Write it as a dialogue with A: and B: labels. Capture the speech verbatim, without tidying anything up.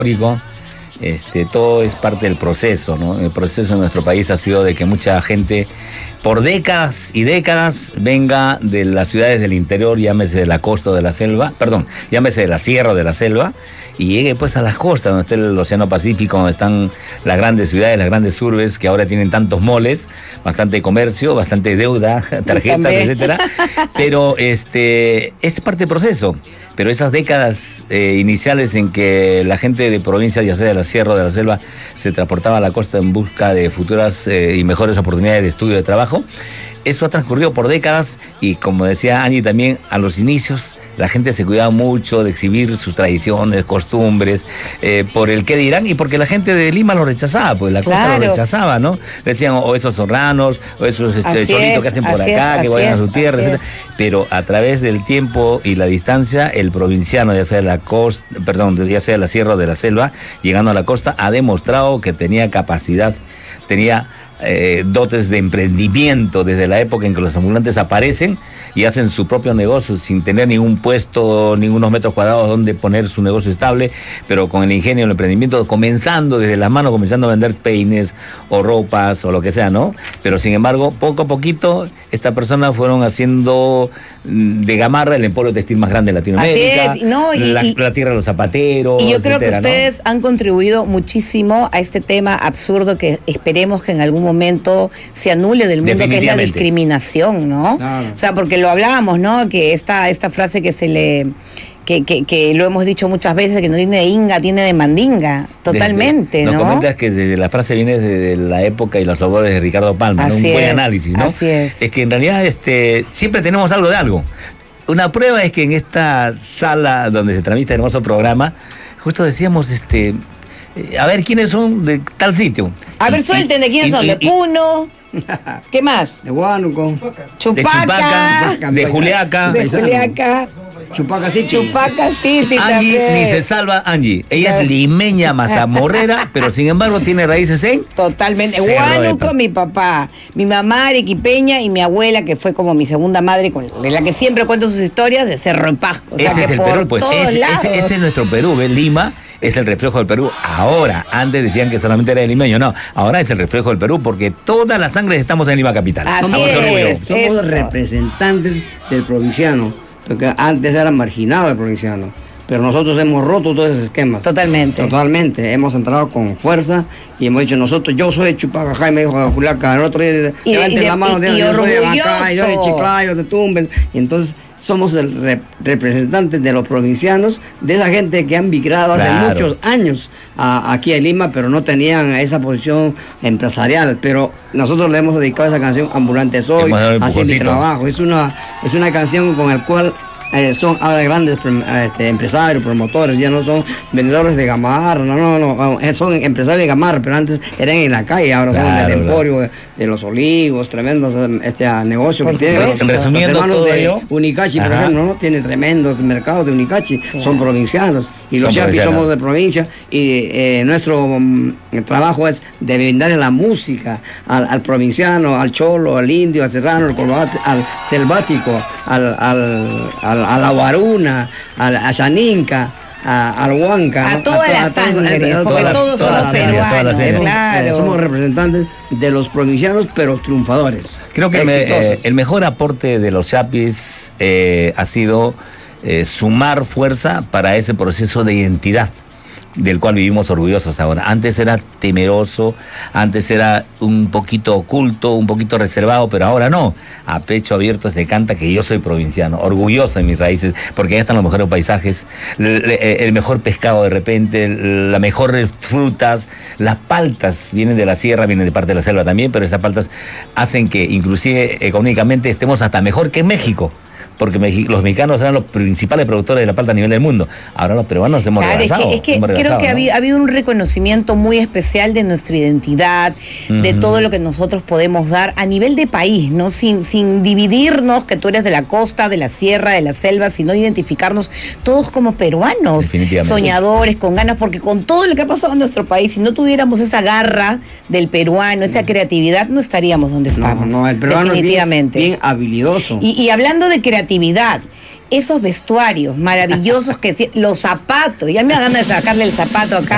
A: histórico. Este, todo es parte del proceso, ¿no? El proceso en nuestro país ha sido de que mucha gente por décadas y décadas venga de las ciudades del interior, llámese de la costa o de la selva, perdón, llámese de la sierra o de la selva, y llegue pues a las costas, donde está el Océano Pacífico, donde están las grandes ciudades, las grandes urbes, que ahora tienen tantos moles, bastante comercio, bastante deuda, tarjetas, etcétera. Pero este, es parte del proceso. Pero esas décadas eh, iniciales en que la gente de provincia, ya sea de la sierra o de la selva, se transportaba a la costa en busca de futuras eh, y mejores oportunidades de estudio y de trabajo, eso ha transcurrido por décadas y, como decía Angie también, a los inicios la gente se cuidaba mucho de exhibir sus tradiciones, costumbres, eh, por el qué dirán y porque la gente de Lima lo rechazaba, pues la costa
B: Claro.
A: lo rechazaba, ¿no? Decían, o esos serranos, o esos este, cholitos
B: es,
A: que hacen por
B: así
A: acá,
B: es,
A: que
B: así
A: vayan a su
B: es,
A: tierra,
B: así
A: etcétera. Pero a través del tiempo y la distancia, el provinciano, ya sea de la costa, perdón, ya sea de la sierra o de la selva, llegando a la costa, ha demostrado que tenía capacidad, tenía eh, dotes de emprendimiento desde la época en que los ambulantes aparecen y hacen su propio negocio sin tener ningún puesto, ningunos metros cuadrados donde poner su negocio estable, pero con el ingenio, el emprendimiento, comenzando desde las manos, comenzando a vender peines o ropas o lo que sea, ¿no? Pero sin embargo, poco a poquito, estas personas fueron haciendo de Gamarra el emporio textil más grande de Latinoamérica.
B: Así es, no, y,
A: la,
B: y,
A: la tierra de los zapateros.
B: Y yo creo
A: etcétera,
B: que ustedes
A: ¿no?
B: han contribuido muchísimo a este tema absurdo que esperemos que en algún momento se anule del mundo, que es la discriminación, ¿no? Claro. O sea, porque lo hablábamos, ¿no? Que esta, esta frase que se le... Que, que, que lo hemos dicho muchas veces, que no tiene de inga, tiene de mandinga, totalmente,
A: desde,
B: ¿no?
A: Nos comentas que desde la frase viene desde la época y los labores de Ricardo Palma, ¿no? Un buen
B: es,
A: análisis, ¿no?
B: Así es.
A: Es que en realidad este, siempre tenemos algo de algo. Una prueba es que en esta sala donde se transmite el hermoso programa, justo decíamos, este, eh, a ver, ¿quiénes son de tal sitio?
B: A ver, suelten de quiénes y, son, y, de Puno. ¿Qué más?
C: De Huánuco.
B: Chupaca.
A: De Chupaca, de Juliaca.
B: De Juliaca.
C: Chupaca City.
B: Chupaca City
A: Angie
B: también.
A: ni se salva Angie. Ella es limeña, mazamorrera, pero sin embargo tiene raíces en...
B: Totalmente. Huánuco, mi papá. Mi mamá arequipeña y mi abuela, que fue como mi segunda madre, con la que siempre cuento sus historias, de Cerro de Pasco. O sea,
A: ese
B: que
A: es el
B: por
A: Perú, pues.
B: todos
A: Ese,
B: lados.
A: ese, ese es nuestro Perú, ¿ves? Lima es el reflejo del Perú. Ahora, antes decían que solamente era el limeño. No, ahora es el reflejo del Perú porque todas las sangres estamos en Lima capital.
B: Así
C: somos
B: es,
C: somos
B: eso.
C: representantes del provinciano, porque antes era marginado el provinciano. Pero nosotros hemos roto todos esos esquemas.
B: Totalmente.
C: Totalmente. Hemos entrado con fuerza y hemos dicho nosotros, yo soy de Chupaca, Jaime dijo de Juliaca, el otro día,
B: y,
C: levanten
B: y,
C: la mano,
B: y,
C: de,
B: y
C: yo soy de
B: orgulloso.
C: Bacay, yo soy de Chiclayo, de Tumbes. Y entonces somos el rep representantes de los provincianos, de esa gente que han migrado hace
A: claro.
C: muchos años a, aquí a Lima, pero no tenían esa posición empresarial. Pero nosotros le hemos dedicado esa canción Ambulante Soy, Así mi trabajo. Es una, es una canción con la cual Eh, son ahora grandes este, empresarios, promotores, ya no son vendedores de gamarra, no, no, no, son empresarios de gamarra, pero antes eran en la calle, ahora claro, son del claro. emporio de, de los olivos, tremendos este, negocios que tienen. Los,
A: resumiendo
C: los
A: todo
C: de
A: ello.
C: Unicachi, por ejemplo, ¿no? Tiene tremendos mercados de Unicachi, claro. son provincianos, y son los chapis somos de provincia, y eh, nuestro um, trabajo es de brindarle la música al, al provinciano, al cholo, al indio, al serrano, al, colbate, al selvático, al, al, al a la Guaruna, a, a Xaninca, a, al Huanca,
B: a toda la sangre, porque todos somos peruanos, claro.
C: Eh, somos representantes de los provincianos, pero triunfadores.
A: Creo que me, eh, el mejor aporte de los chapis eh, ha sido eh, sumar fuerza para ese proceso de identidad del cual vivimos orgullosos ahora. Antes era temeroso, antes era un poquito oculto, un poquito reservado, pero ahora no. A pecho abierto se canta que yo soy provinciano, orgulloso de mis raíces, porque ahí están los mejores paisajes, el mejor pescado de repente, las mejores frutas, las paltas vienen de la sierra, vienen de parte de la selva también, pero estas paltas hacen que inclusive económicamente estemos hasta mejor que en México. Porque los mexicanos eran los principales productores de la palta a nivel del mundo. Ahora los peruanos hemos
B: claro,
A: rebasado.
B: Es que, es que creo que ¿no? ha habido un reconocimiento muy especial de nuestra identidad, uh-huh. de todo lo que nosotros podemos dar a nivel de país, ¿no? Sin, sin dividirnos que tú eres de la costa, de la sierra, de la selva, sino identificarnos todos como peruanos, soñadores, con ganas, porque con todo lo que ha pasado en nuestro país, si no tuviéramos esa garra del peruano, esa creatividad, no estaríamos donde estamos.
C: No, no, el peruano
B: definitivamente.
C: Es bien, bien habilidoso.
B: Y, y hablando de creatividad, esos vestuarios maravillosos que los zapatos, ya me da ganas de sacarle el zapato acá